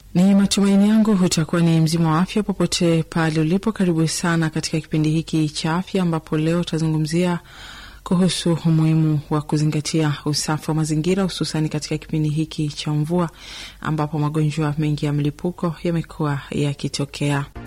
Ni matumaini yangu utakuwa ni mzima wa afya popote pale ulipo. Karibu sana katika kipindi hiki cha afya, ambapo leo tutazungumzia kuhusu umuhimu wa kuzingatia usafi wa mazingira, hususani katika kipindi hiki cha mvua ambapo magonjwa mengi ya mlipuko yamekuwa yakitokea.